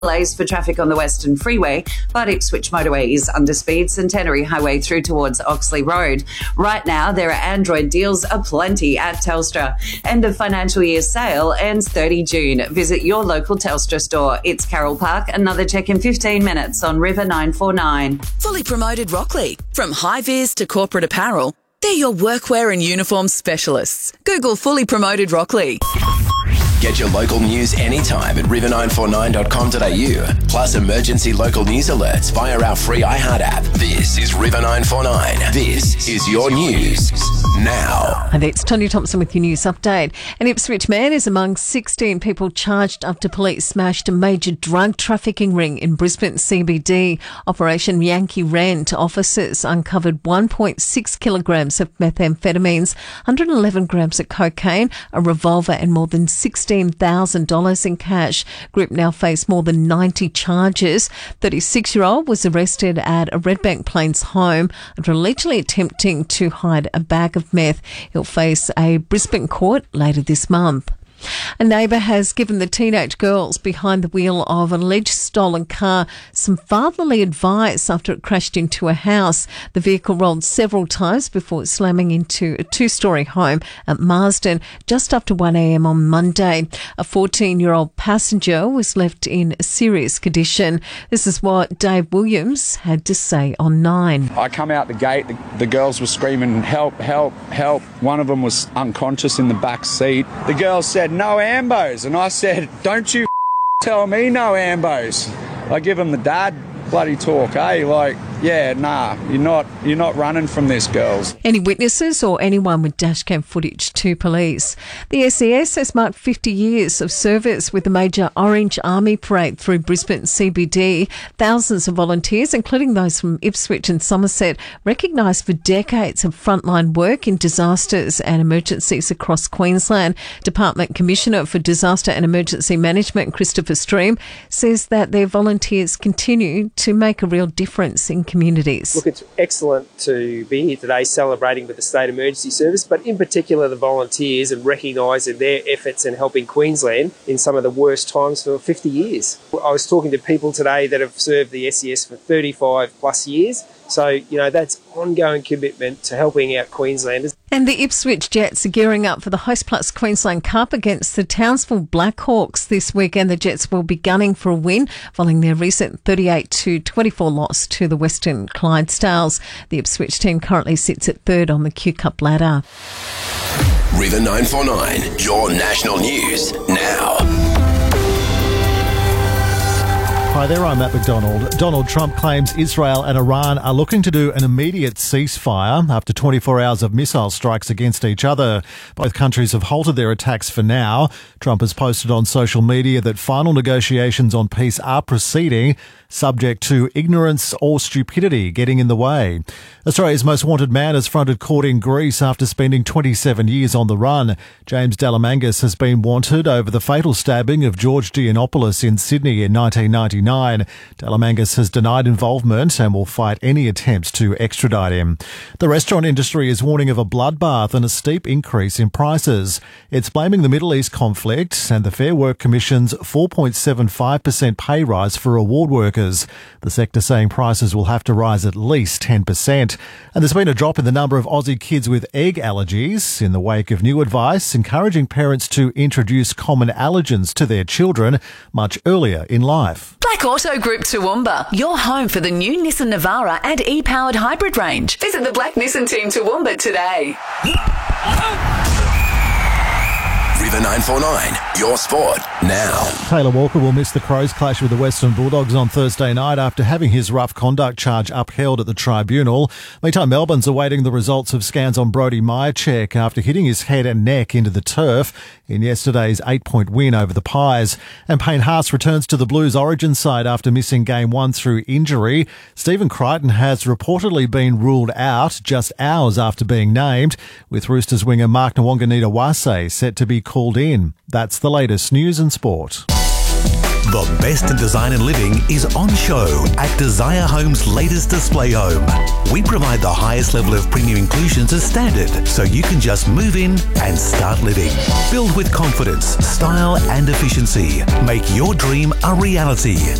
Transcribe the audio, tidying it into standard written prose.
Delays for traffic on the Western Freeway, but Ipswich Motorway is under speed, Centenary Highway through towards Oxley Road. Right now, there are Android deals aplenty at Telstra. End of financial year sale ends 30 June. Visit your local Telstra store. It's Carroll Park. Another check in 15 minutes on River 949. Fully promoted Rockley. From high-vis to corporate apparel, they're your workwear and uniform specialists. Google Fully Promoted Rockley. Get your local news anytime at river949.com.au. Plus emergency local news alerts via our free iHeart app. This is River 949. This is your news now. And it's Tony Thompson with your news update. An Ipswich man is among 16 people charged after police smashed a major drug trafficking ring in Brisbane CBD. Operation Yankee Rent officers uncovered 1.6 kilograms of methamphetamines, 111 grams of cocaine, a revolver and more than $16,000 in cash. Group now face more than 90 charges. 36-year-old was arrested at a Redbank Plains home after allegedly attempting to hide a bag of meth. He'll face a Brisbane court later this month. A neighbour has given the teenage girls behind the wheel of an alleged stolen car some fatherly advice after it crashed into a house. The vehicle rolled several times before slamming into a two-storey home at Marsden just after 1 a.m. on Monday. A 14-year-old passenger was left in a serious condition. This is what Dave Williams had to say on 9. I come out the gate, the girls were screaming, help, help, help. One of them was unconscious in the back seat. The girls said, no ambos, and I said, don't you tell me no ambos. I give them the dad bloody talk, like, yeah, nah, you're not running from this, girls. Any witnesses or anyone with dashcam footage to police. The SES has marked 50 years of service with the major Orange Army Parade through Brisbane CBD. Thousands of volunteers, including those from Ipswich and Somerset, recognised for decades of frontline work in disasters and emergencies across Queensland. Department Commissioner for Disaster and Emergency Management, Christopher Stream, says that their volunteers continue to make a real difference in communities. Look, it's excellent to be here today celebrating with the State Emergency Service, but in particular the volunteers, and recognising their efforts in helping Queensland in some of the worst times for 50 years. I was talking to people today that have served the SES for 35 plus years. So, that's ongoing commitment to helping out Queenslanders. And the Ipswich Jets are gearing up for the Host Plus Queensland Cup against the Townsville Blackhawks this weekend. The Jets will be gunning for a win following their recent 38-24 loss to the Western Clydesdales. The Ipswich team currently sits at third on the Q Cup ladder. River 949, your national news now. Hi there, I'm Matt McDonald. Donald Trump claims Israel and Iran are looking to do an immediate ceasefire after 24 hours of missile strikes against each other. Both countries have halted their attacks for now. Trump has posted on social media that final negotiations on peace are proceeding, subject to ignorance or stupidity getting in the way. Australia's most wanted man has fronted court in Greece after spending 27 years on the run. James Delamangas has been wanted over the fatal stabbing of George Giannopoulos in Sydney in 1999. Delamangas has denied involvement and will fight any attempts to extradite him. The restaurant industry is warning of a bloodbath and a steep increase in prices. It's blaming the Middle East conflict and the Fair Work Commission's 4.75% pay rise for award workers. The sector saying prices will have to rise at least 10%. And there's been a drop in the number of Aussie kids with egg allergies in the wake of new advice encouraging parents to introduce common allergens to their children much earlier in life. Black Auto Group Toowoomba, your home for the new Nissan Navara and e-powered hybrid range. Visit the Black Nissan team Toowoomba today. River 949, your sport now. Taylor Walker will miss the Crows clash with the Western Bulldogs on Thursday night after having his rough conduct charge upheld at the tribunal. Meantime, Melbourne's awaiting the results of scans on Brody Myercheck after hitting his head and neck into the turf in yesterday's 8-point win over the Pies. And Payne Haas returns to the Blues origin side after missing Game 1 through injury. Stephen Crichton has reportedly been ruled out just hours after being named, with Roosters winger Mark Nwanganita-Wase set to be called in. That's the latest news and sport. The best in design and living is on show at Desire Home's latest display home. We provide the highest level of premium inclusions as standard, so you can just move in and start living. Build with confidence, style and efficiency. Make your dream a reality.